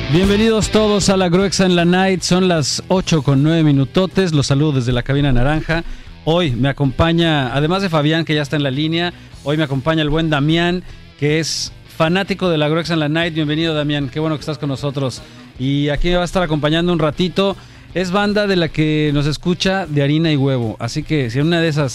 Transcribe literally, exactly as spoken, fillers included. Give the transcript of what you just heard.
Bienvenidos todos a la Gruexa en la Night. Son las ocho con nueve minutotes. Los saludo desde la cabina naranja. Hoy me acompaña, además de Fabián, que ya está en la línea, hoy me acompaña el buen Damián, que es fanático de la Gruexa en la Night. Bienvenido, Damián, qué bueno que estás con nosotros. Y aquí me va a estar acompañando un ratito. Es banda de la que nos escucha de harina y huevo, así que si en una de esas